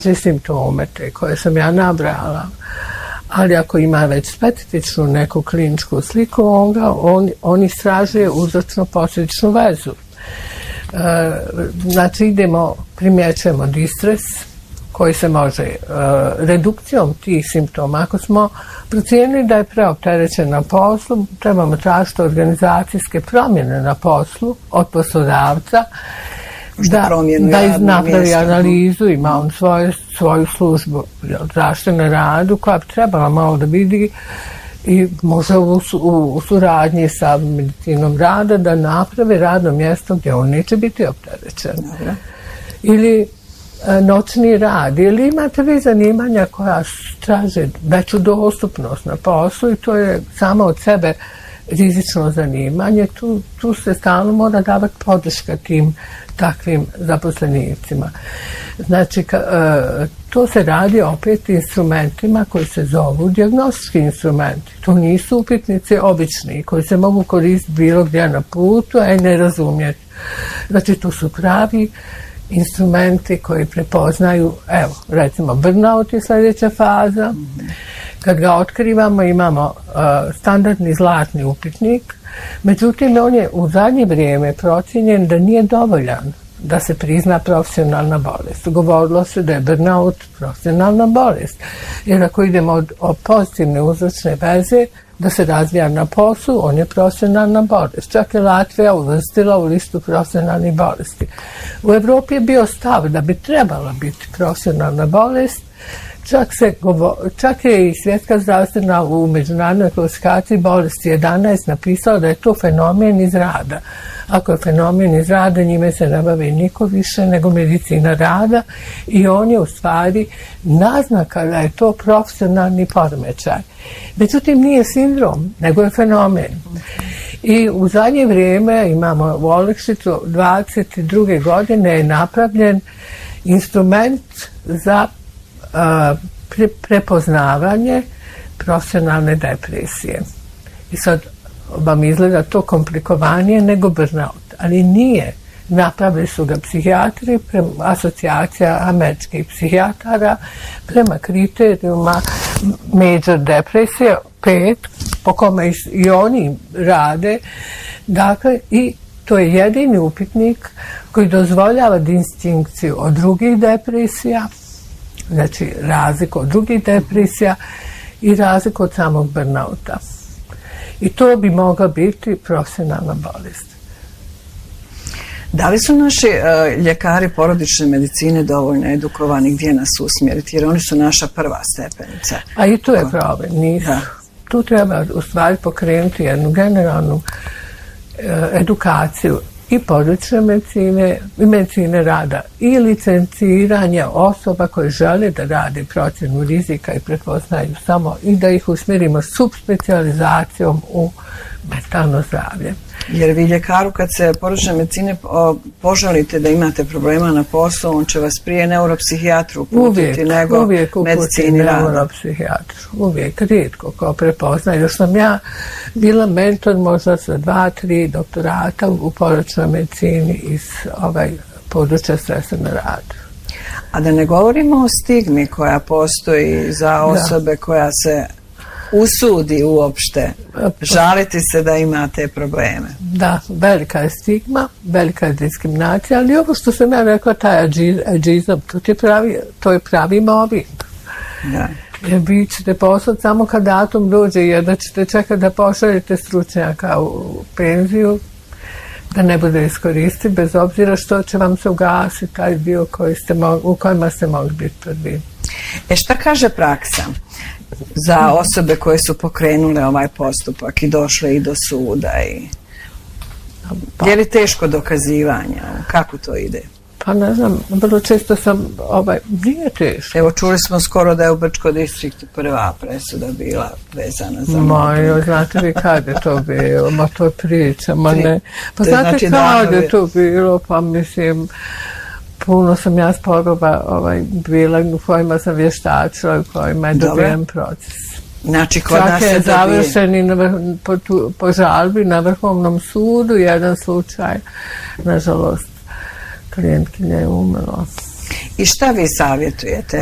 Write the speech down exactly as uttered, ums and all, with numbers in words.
simptome te koje sam ja nabrala, ali ako ima već specifičnu neku kliničku sliku, onda on, on istražuje uzročno-posljedičnu vezu. E, znači idemo, primjećujemo distres koji se može e, redukcijom tih simptoma. Ako smo procijenili da je preopterećen na poslu, trebamo tražiti organizacijske promjene na poslu od poslodavca, da, da napravi analizu, ima on svoje, svoju službu zaštite na radu koja bi trebala malo da vidi i može u, u, u suradnji sa medicinom rada da napravi radno mjesto gdje on neće biti opterećen. Dobre. Ili e, noćni rad, ili imate vi zanimanja koja traže veću dostupnost na poslu i to je samo od sebe rizično zanimanje, tu, tu se stalno mora davati podrška tim takvim zaposlenicima. Znači, ka, e, to se radi opet instrumentima koji se zovu dijagnostički instrumenti. To nisu upitnici obični koji se mogu koristiti bilo gdje na putu, a i ne razumjeti. Znači, to su pravi instrumenti koji prepoznaju, evo, recimo, burnout je sljedeća faza. Kad ga otkrivamo, imamo uh, standardni zlatni upitnik, međutim, on je u zadnje vrijeme procijenjen da nije dovoljan da se prizna profesionalna bolest. Govorilo se da je burnout profesionalna bolest, jer ako idemo od, od pozitivne uzročne veze, da se razvija na poslu, on je profesionalna bolest. Čak je Latvija uvrstila u listu profesionalnih bolesti. U Evropi je bio stav da bi trebala biti profesionalna bolest. Čak, se, čak je i Svjetska zdravstvena u međunarodnoj klasifikaciji bolesti jedanaest napisala da je to fenomen iz rada. Ako je fenomen iz rada, njime se ne bavi niko više nego medicina rada i on je u stvari naznaka da je to profesionalni poremećaj. Međutim, nije sindrom, nego je fenomen. I u zadnje vrijeme imamo u olakšicu dvadeset druge godine je napravljen instrument za Pre, prepoznavanje profesionalne depresije. I sad vam izgleda to komplikovanije nego burnout, ali nije. Napravili su ga psihijatri, prema asocijacija američkih psihijatara, prema kriterijuma major depresije, pet, po kome i, i oni rade. Dakle, i to je jedini upitnik koji dozvoljava distinkciju od drugih depresija, znači razliku od drugih depresija i razliku od samog burnouta. I to bi mogla biti profesionalna bolest. Da li su naši uh, ljekari porodične medicine dovoljno edukovani gdje nas usmjeriti? Jer oni su naša prva stepenica. A i tu je problem, nisu. Da. Tu treba u stvari pokrenuti jednu generalnu uh, edukaciju i porodične medicine, i medicine rada, i licenciranje osoba koje žele da rade procjenu rizika i prepoznaju samo i da ih usmjerimo subspecializacijom u mentalno zdravlje. Jer vi ljekaru kad se porodične medicine požalite da imate problema na poslu, on će vas prije neuropsihijatru uputiti uvijek, nego uvijek medicini rada. Neuropsihijatru, uvijek, rijetko ko prepozna. Još sam ja bila mentor možda sa dva, tri doktorata u porodičnoj medicini iz ovaj područja stresa na radu. A da ne govorimo o stigmi koja postoji za osobe da. Koja se usudi uopšte žaliti se da ima te probleme. Da, velika je stigma, velika je diskriminacija, ali ovo što sam ja rekla, taj ageizam, to je pravi, to je pravi mobbing. Da. Jer vi ćete poslati samo kad datum dođe, jer da ćete čekati da pošaljete stručnjaka u penziju, da ne bude iskoristi, bez obzira što će vam se ugasiti taj dio koji ste mogli, u kojima ste mogli biti prvi. E šta kaže praksa za osobe koje su pokrenule ovaj postupak i došle i do suda? I... Pa. Je li teško dokazivanje? Kako to ide? Pa ne znam, vrlo često sam, ovaj, nije teško. Evo, čuli smo skoro da je u Brčko distriktu prva presuda bila vezana za mobbing. Ma, znate vi kad je to bilo? Ma, to je priča, ma ne. Pa znate znači kad je to bilo? Pa mislim, puno sam ja sporova ovaj, bila u kojima sam vještačila, u kojima je dobijen proces. Znači, kod čak nas je se završen i vrh, po, tu, po žalbi na Vrhovnom sudu, jedan slučaj, nažalost, klijentkinja je umrla. I šta vi savjetujete